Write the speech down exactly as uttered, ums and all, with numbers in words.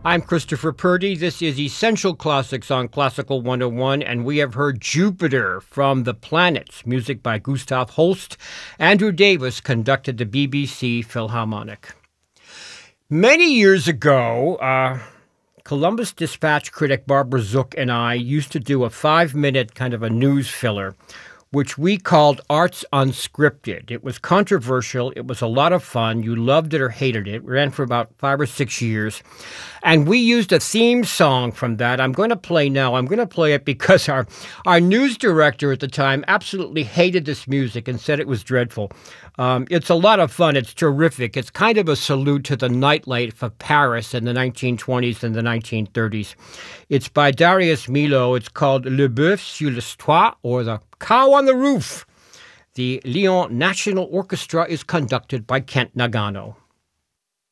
I'm Christopher Purdy. This is Essential Classics on Classical one oh one, and we have heard Jupiter from The Planets, music by Gustav Holst. Andrew Davis conducted the B B C Philharmonic. Many years ago, uh, Columbus Dispatch critic Barbara Zook and I used to do a five-minute kind of a news filler, which we called Arts Unscripted. It was controversial. It was a lot of fun. You loved it or hated it. It ran for about five or six years. And we used a theme song from that. I'm going to play now. I'm going to play it because our, our news director at the time absolutely hated this music and said it was dreadful. Um, it's a lot of fun. It's terrific. It's kind of a salute to the nightlife of Paris in the nineteen twenties and the nineteen thirties. It's by Darius Milhaud. It's called Le Bœuf sur le Toit, or the Cow on the Roof. The Lyon National Orchestra is conducted by Kent Nagano.